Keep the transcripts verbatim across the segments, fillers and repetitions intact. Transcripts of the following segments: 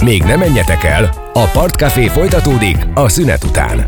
Még nem menjetek el, a Partcafé folytatódik a szünet után.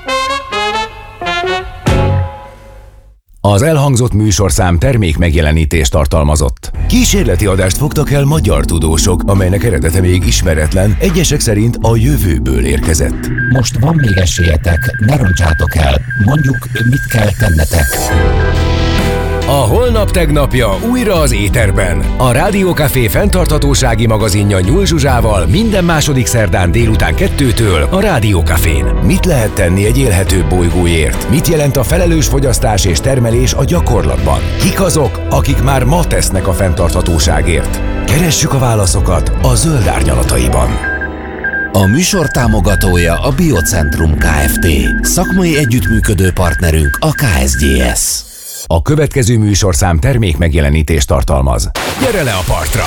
Az elhangzott műsorszám termék megjelenítést tartalmazott. Kísérleti adást fogtak el magyar tudósok, amelynek eredete még ismeretlen, egyesek szerint a jövőből érkezett. Most van még esélyetek, ne roncsátok el, mondjuk mit kell tennetek. A holnap tegnapja újra az éterben. A Rádiókafé fenntarthatósági magazinja Nyúl Zsuzsával minden második szerdán délután kettőtől a Rádiókafén. Mit lehet tenni egy élhetőbb bolygóért? Mit jelent a felelős fogyasztás és termelés a gyakorlatban? Kik azok, akik már ma tesznek a fenntarthatóságért? Keressük a válaszokat a Zöld Árnyalataiban. A műsor támogatója a Biocentrum Kft. Szakmai együttműködő partnerünk a ká es gé es. A következő műsorszám termék megjelenítést tartalmaz. Gyere le a partra!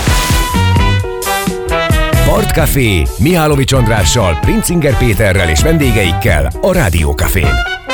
Partcafé Mihálovics Andrással, Princinger Péterrel és vendégeikkel a Rádiókafén.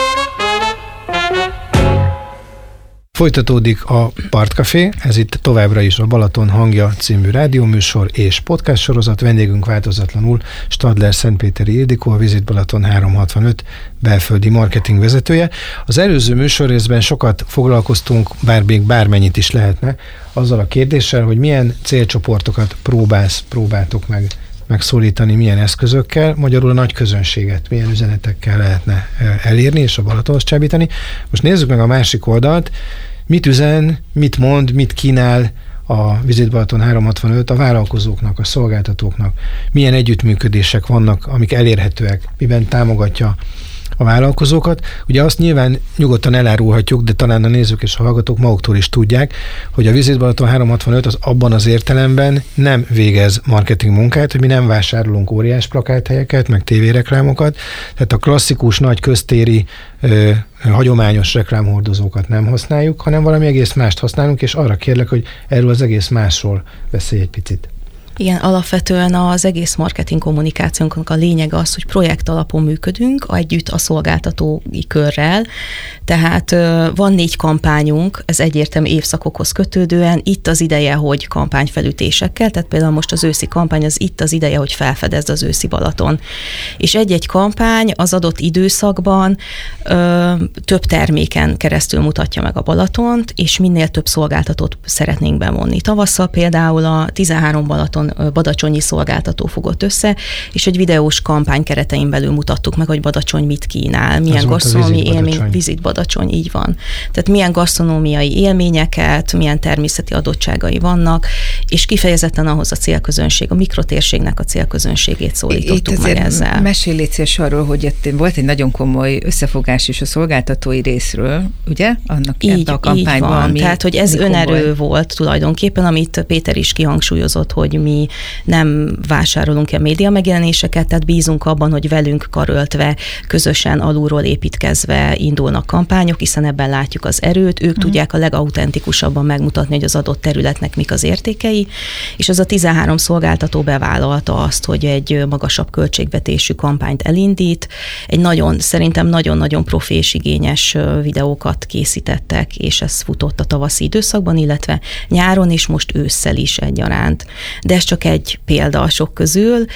Folytatódik a Partcafé, ez itt továbbra is a Balaton hangja című rádióműsor és podcast sorozat. Vendégünk változatlanul Stadler Szentpéteri Ildikó, a Visit Balaton háromszázhatvanöt belföldi marketing vezetője. Az előző műsorrészben sokat foglalkoztunk, bár még bármennyit is lehetne, azzal a kérdéssel, hogy milyen célcsoportokat próbálsz, próbáltok meg megszólítani, milyen eszközökkel, magyarul a nagy közönséget, milyen üzenetekkel lehetne elérni és a Balatonhoz csábítani. Most nézzük meg a másik oldalt, mit üzen, mit mond, mit kínál a Visit Balaton háromszázhatvanöt a vállalkozóknak, a szolgáltatóknak, milyen együttműködések vannak, amik elérhetőek, miben támogatja a vállalkozókat. Ugye azt nyilván nyugodtan elárulhatjuk, de talán a nézők és a hallgatók maguktól is tudják, hogy a Visit Balaton háromszázhatvanöt az abban az értelemben nem végez marketing munkát, hogy mi nem vásárolunk óriás plakáthelyeket, meg tévéreklámokat, tehát a klasszikus nagy köztéri ö, hagyományos reklámhordozókat nem használjuk, hanem valami egész mást használunk, és arra kérlek, hogy erről az egész másról beszélj egy picit. Igen, alapvetően az egész marketing kommunikációnknak a lényeg az, hogy projekt alapon működünk, együtt a szolgáltatói körrel, tehát van négy kampányunk, ez egyértelmű évszakokhoz kötődően, itt az ideje, hogy kampányfelütésekkel, tehát például most az őszi kampány, az itt az ideje, hogy felfedezd az őszi Balaton. És egy-egy kampány az adott időszakban ö, több terméken keresztül mutatja meg a Balatont, és minél több szolgáltatót szeretnénk bevonni. Tavasszal például a tizenhárom Balaton badacsonyi szolgáltató fogott össze, és egy videós kampány keretein belül mutattuk meg, hogy Badacsony mit kínál, milyen gasztronómiai élmény, Visit Badacsony, így van. Tehát milyen gasztronómiai élményeket, milyen természeti adottságai vannak, és kifejezetten ahhoz a célközönség, a mikrotérségnek a célközönségét szólítottuk meg ezzel. Mesélj légy szíves arról, hogy itt volt egy nagyon komoly összefogás is a szolgáltatói részről, ugye? Annak így, ebben a kampányban. Így van, mi, tehát hogy ez önerő komoly volt tulajdonképpen, amit Péter is kihangsúlyozott, hogy mi nem vásárolunk el média megjelenéseket, tehát bízunk abban, hogy velünk karöltve, közösen alulról építkezve indulnak kampányok, hiszen ebben látjuk az erőt, ők mm. tudják a legauthentikusabban megmutatni, hogy az adott területnek mik az értékei, és az a tizenhárom szolgáltató bevállalta azt, hogy egy magasabb költségvetésű kampányt elindít, egy nagyon, szerintem nagyon-nagyon profi és igényes videókat készítettek, és ez futott a tavaszi időszakban, illetve nyáron és most ősszel is egyaránt. De ez csak egy példa a sok közül.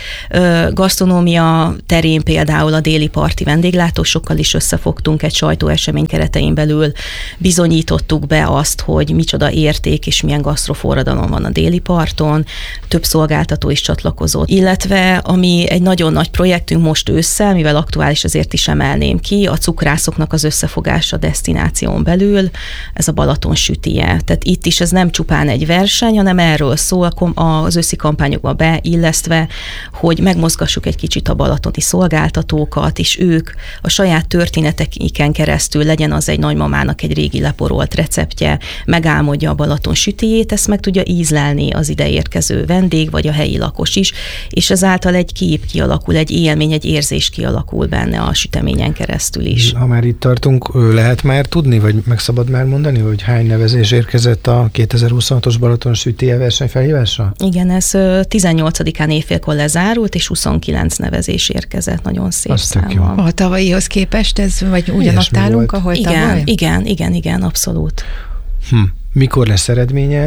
Gasztronómia terén például a déli parti vendéglátósokkal is összefogtunk egy sajtóesemény keretein belül, bizonyítottuk be azt, hogy micsoda érték és milyen gasztroforradalom van a déli parton, több szolgáltató is csatlakozott, illetve ami egy nagyon nagy projektünk most ősszel, mivel aktuális, azért is emelném ki, a cukrászoknak az összefogása desztináción belül, ez a Balaton sütije. Tehát itt is ez nem csupán egy verseny, hanem erről szól az őszi kampányokba beillesztve, hogy megmozgassuk egy kicsit a balatoni szolgáltatókat, és ők a saját történeteiken keresztül, legyen az egy nagymamának egy régi leporolt receptje, megálmodja a Balaton sütéjét, ezt meg tudja ízlelni az ide érkező vendég, vagy a helyi lakos is, és ezáltal egy kép kialakul, egy élmény, egy érzés kialakul benne a süteményen keresztül is. Ha már itt tartunk, lehet már tudni, vagy meg szabad már mondani, hogy hány nevezés érkezett a kétezer-huszonhatos Balaton sütélye verseny felhívásra? Igen, ez tizennyolcadikán éjfélkor lezárult, és huszonkilenc nevezés érkezett, nagyon szép számmal. A tavalyihoz képest ez, vagy ugyanott állunk, ahol igen, tavaly? Igen, igen, igen, abszolút. Hm. Mikor lesz eredménye ennek?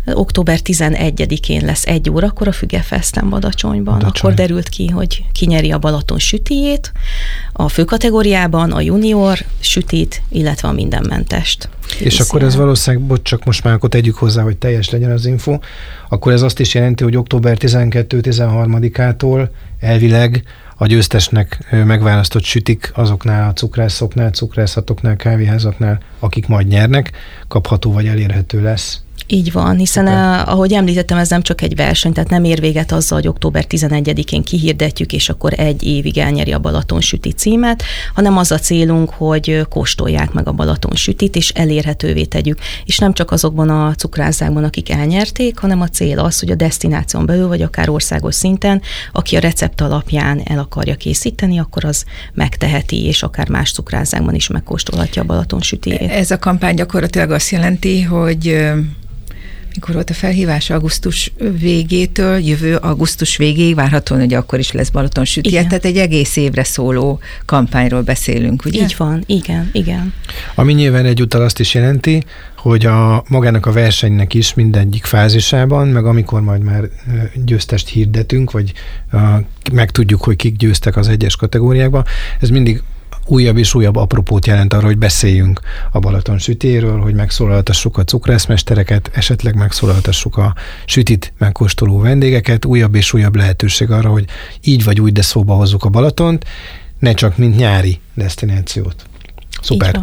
október tizenegyedikén lesz egy órakor a Fügefesten Badacsonyban. Badacsony. Akkor derült ki, hogy ki nyeri a Balaton sütijét, a főkategóriában a junior sütit, illetve a mindenmentest. És akkor ez valószínűleg, bocs, csak most már akkor tegyük hozzá, hogy teljes legyen az info, akkor ez azt is jelenti, hogy október tizenkettő-tizenharmadikától elvileg a győztesnek megválasztott sütik azoknál a cukrászoknál, cukrászatoknál, kávéházaknál, akik majd nyernek, kapható vagy elérhető lesz. Így van, hiszen a, ahogy említettem, ez nem csak egy verseny, tehát nem ér véget azzal, hogy október tizenegyedikén kihirdetjük, és akkor egy évig elnyeri a Balaton süti címet, hanem az a célunk, hogy kóstolják meg a Balaton sütit, és elérhetővé tegyük. És nem csak azokban a cukrászdákban, akik elnyerték, hanem a cél az, hogy a desztináción belül, vagy akár országos szinten, aki a recept alapján el akarja készíteni, akkor az megteheti, és akár más cukrászdákban is megkóstolhatja a Balaton sütijét. Ez a kampány gyakorlatilag azt jelenti, hogy mikor volt a felhívás augusztus végétől, jövő augusztus végéig, várhatóan, hogy akkor is lesz Balaton sütije, tehát egy egész évre szóló kampányról beszélünk, ugye? Így van, igen, igen. Ami nyilván egyúttal azt is jelenti, hogy a magának a versenynek is mindegyik fázisában, meg amikor majd már győztest hirdetünk, vagy a, megtudjuk, hogy kik győztek az egyes kategóriákban, ez mindig újabb és újabb apropót jelent arra, hogy beszéljünk a Balaton sütéről, hogy megszólaltassuk a cukrászmestereket, esetleg megszólaltassuk a sütit megkóstoló vendégeket, újabb és újabb lehetőség arra, hogy így vagy úgy, de szóba hozzuk a Balatont, ne csak mint nyári desztinációt. Szuper.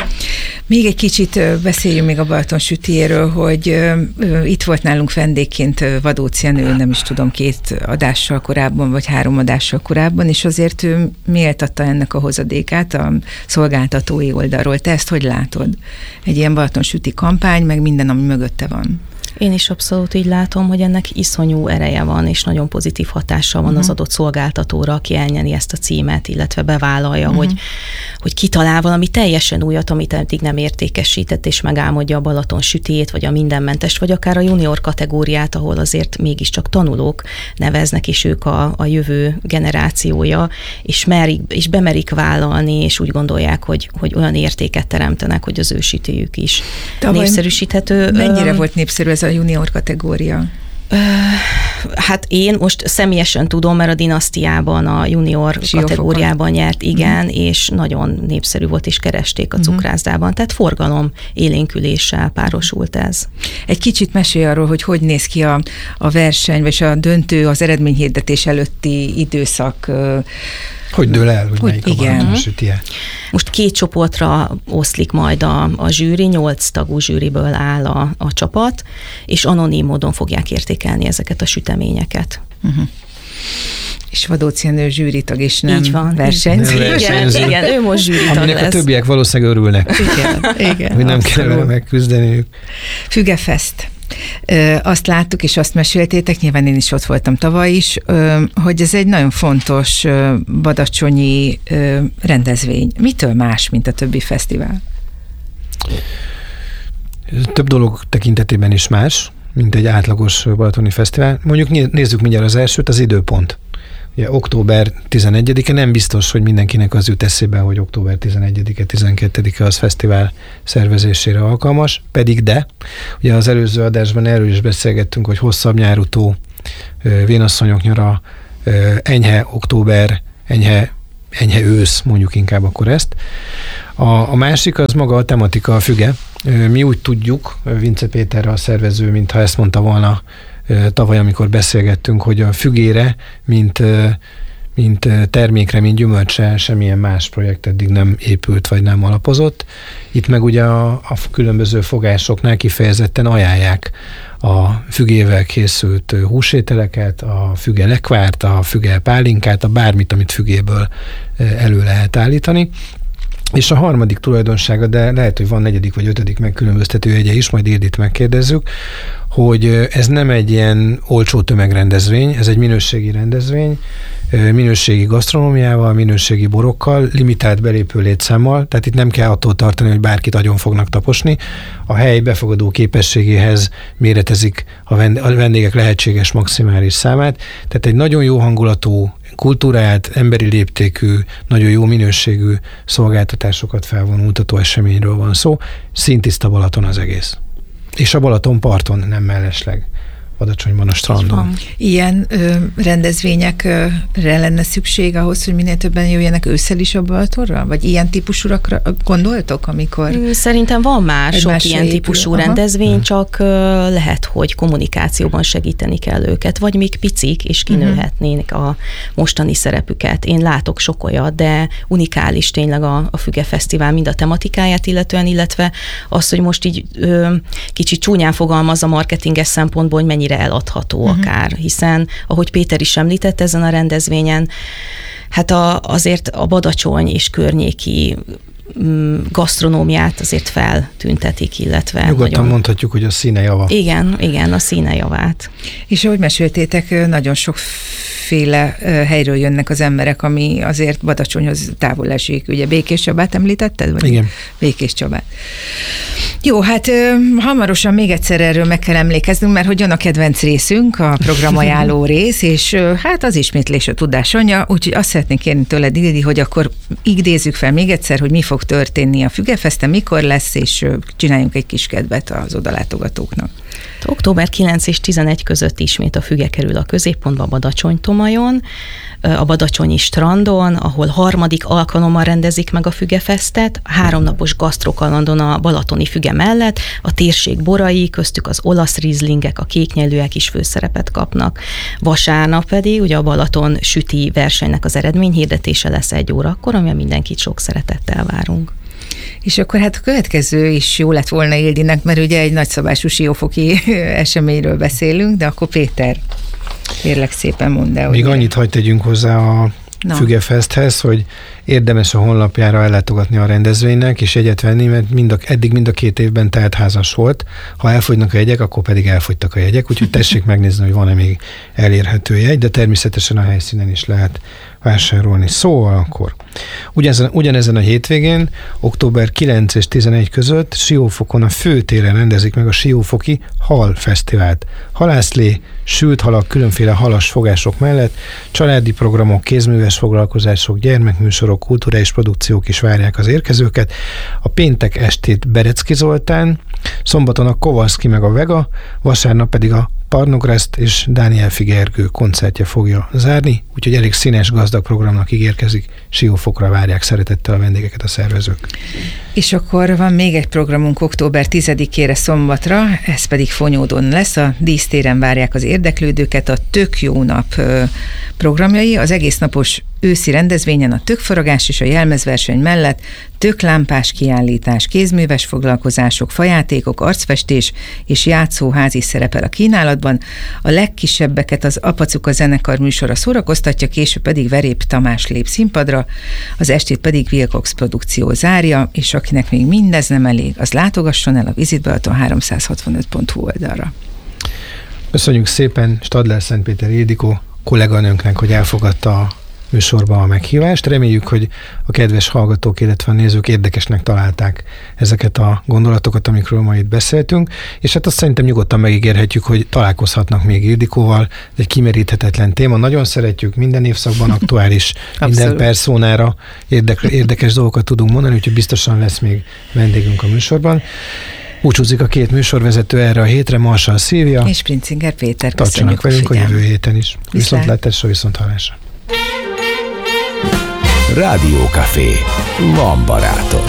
Még egy kicsit beszéljünk még a Balaton sütijéről, hogy itt volt nálunk vendégként Vadóci Jenő, nem is tudom, két adással korábban, vagy három adással korábban, és azért ő méltatta ennek a hozadékát a szolgáltatói oldalról. Te ezt hogy látod? Egy ilyen Balaton süti kampány, meg minden, ami mögötte van. Én is abszolút így látom, hogy ennek iszonyú ereje van, és nagyon pozitív hatással van uh-huh. az adott szolgáltatóra, aki elnyeri ezt a címet, illetve bevállalja, uh-huh. hogy, hogy kitalál valami teljesen újat, amit eddig nem értékesített, és megálmodja a Balaton sütijét, vagy a mindenmentest, vagy akár a junior kategóriát, ahol azért mégiscsak tanulók neveznek, és ők a, a jövő generációja, és, merik, és bemerik vállalni, és úgy gondolják, hogy, hogy olyan értéket teremtenek, hogy az ő sütőjük is Tavaly népszerűsíthető. Mennyire volt népszerű ez a junior kategória? Hát én most személyesen tudom, mert a dinasztiában a junior Siófokat. kategóriában nyert, igen, uh-huh. és nagyon népszerű volt, és keresték a uh-huh. cukrászdában. Tehát forgalom élénküléssel párosult ez. Egy kicsit mesélj arról, hogy hogy néz ki a, a verseny, vagy a döntő, az eredményhirdetés előtti időszak. Hogy dől el, hogy, hogy melyik igen. a Balaton sütije? Most két csoportra oszlik majd a, a zsűri, nyolc tagú zsűriből áll a, a csapat, és anonim módon fogják értékelni ezeket a süteményeket. Uh-huh. És Vadóci Jenő zsűritag, és nem így van, versenyző. Nem igen, igen, ő most zsűritag Aminek lesz. a többiek valószínűleg örülnek. Igen, igen. Hogy nem kell vele megküzdeniük. Fügefest. Azt láttuk, és azt meséltétek, nyilván én is ott voltam tavaly is, hogy ez egy nagyon fontos badacsonyi rendezvény. Mitől más, mint a többi fesztivál? Több dolog tekintetében is más, mint egy átlagos balatoni fesztivál. Mondjuk nézzük mindjárt az elsőt, az időpont. Ugye október tizenegyedike, nem biztos, hogy mindenkinek az jut eszébe, hogy október tizenegyedike, tizenkettedike az fesztivál szervezésére alkalmas, pedig de. Ugye az előző adásban erről is beszélgettünk, hogy hosszabb nyárutó, vénasszonyok nyara, enyhe október, enyhe, enyhe ősz, mondjuk inkább akkor ezt. A, a másik az maga a tematika, a füge. Mi úgy tudjuk, Vince Péter a szervező, mintha ezt mondta volna tavaly, amikor beszélgettünk, hogy a fügére, mint, mint termékre, mint gyümölcsre semmilyen más projekt eddig nem épült, vagy nem alapozott. Itt meg ugye a, a különböző fogásoknál kifejezetten ajánlják a fügével készült húsételeket, a füge lekvárt, a füge pálinkát, a bármit, amit fügéből elő lehet állítani. És a harmadik tulajdonsága, de lehet, hogy van negyedik vagy ötödik megkülönböztető jegye is, majd Ildit megkérdezzük, hogy ez nem egy ilyen olcsó tömegrendezvény, ez egy minőségi rendezvény, minőségi gasztronómiával, minőségi borokkal, limitált belépő létszámmal, tehát itt nem kell attól tartani, hogy bárkit agyon fognak taposni. A hely befogadó képességéhez méretezik a vendégek lehetséges maximális számát, tehát egy nagyon jó hangulatú, kultúrált, emberi léptékű, nagyon jó minőségű szolgáltatásokat felvonultató eseményről van szó. Színtiszta Balaton az egész. És a Balaton parton, nem mellesleg. Badacsonyban a strandon. Ilyen ö, rendezvényekre lenne szükség ahhoz, hogy minél többen jöjjenek ősszel is a Balatonra? Vagy ilyen típusúakra gondoltok, amikor... Szerintem van már sok ilyen épül. típusú Aha. rendezvény, hmm. csak uh, lehet, hogy kommunikációban segíteni kell őket, vagy még picik, és kinőhetnének a mostani szerepüket. Én látok sok olyat, de unikális tényleg a, a Füge Fesztivál mind a tematikáját illetően, illetve az, hogy most így ö, kicsit csúnyán fogalmaz a marketinges szempontból, hogy mennyire eladható uh-huh. akár, hiszen, ahogy Péter is említett ezen a rendezvényen, hát a, azért a Badacsony és környéki gasztronómiát azért feltüntetik, illetve... Nyugodtan nagyon... mondhatjuk, hogy a színe java. Igen, igen, a színe javát. És ahogy meséltétek, nagyon sokféle helyről jönnek az emberek, ami azért Badacsonyhoz távol esik. Ugye Békés Csabát említetted? Vagy igen. Békés Csabát. Jó, hát hamarosan még egyszer erről meg kell emlékeznünk, mert hogy jön a kedvenc részünk, a programajánló rész, és hát az ismétlés a tudás anyja, úgyhogy azt szeretnénk kérni tőled, Ildi, hogy akkor idézzük fel még egyszer, hogy mi fog történni a Fügefeszten, mikor lesz, és csináljunk egy kis kedvet az odalátogatóknak. október kilenc és tizenegy között ismét a Füge kerül a középpontba Badacsony-Tomajon, a badacsonyi strandon, ahol harmadik alkalommal rendezik meg a Fügefesztet, háromnapos gasztrokalandon a balatoni füge mellett, a térség borai, köztük az olasz rizlingek, a kéknyelőek is főszerepet kapnak. Vasárnap pedig ugye a Balaton süti versenynek az eredményhirdetése lesz egy órakor, amivel mindenkit sok szeretettel várunk. És akkor hát a következő is jó lett volna Ildinek, mert ugye egy nagyszabású siófoki eseményről beszélünk, de akkor Péter, kérlek szépen mondd el. Még annyit hagy tegyünk hozzá a no. Fügefeszthez, hogy érdemes a honlapjára ellátogatni a rendezvénynek, és jegyet venni, mert mind a, eddig mind a két évben teltházas volt. Ha elfogynak a jegyek, akkor pedig elfogytak a jegyek, úgyhogy tessék megnézni, hogy van-e még elérhető jegy, de természetesen a helyszínen is lehet vásárolni. Szóval akkor ugyanezen, ugyanezen a hétvégén, október kilenc és tizenegy között Siófokon a főtéren rendezik meg a Siófoki Hal Fesztivált. Halászlé, sült halak, különféle halas fogások mellett családi programok, kézműves foglalkozások, gyermekműsorok, kulturális produkciók is várják az érkezőket. A péntek estét Berecki Zoltán, szombaton a Kovalszki meg a Vega, vasárnap pedig a Parnograszt és Dániel Figergő koncertje fogja zárni, úgyhogy elég színes, gazdag programnak ígérkezik. Siófokra várják szeretettel a vendégeket a szervezők. És akkor van még egy programunk október tizedikére szombatra, ez pedig Fonyódon lesz, a dísztéren várják az érdeklődőket, a Tök Jó Nap programjai, az egésznapos őszi rendezvényen a tökfaragás és a jelmezverseny mellett töklámpás kiállítás, kézműves foglalkozások, fajátékok, arcfestés és játszóház is szerepel a kínálatban. A legkisebbeket az Apacuka zenekar műsora szórakoztatja, később pedig Verép Tamás lép színpadra, az estét pedig Wilcox produkció zárja, és akinek még mindez nem elég, az látogasson el a Visit Balaton háromszázhatvanöt pont hu oldalra. Köszönjük szépen Stadler Szentpéter Ildikó kolléganőnknek, hogy elfogadta a műsorba a meghívást. Reméljük, hogy a kedves hallgatók, illetve a nézők érdekesnek találták ezeket a gondolatokat, amikről ma itt beszéltünk, és hát azt szerintem nyugodtan megígérhetjük, hogy találkozhatnak még Ildikóval. Egy kimeríthetetlen téma. Nagyon szeretjük, minden évszakban aktuális, minden perszónára érdekes, érdekes dolgokat tudunk mondani, úgyhogy biztosan lesz még vendégünk a műsorban. Búcsúzik a két műsorvezető erre a hétre, Marshall Szilvia és Princinger Péter. Tartsanak velünk a jövő héten is. Viszontlátásra, viszonthallásra. Rádiókafé. Van barátom.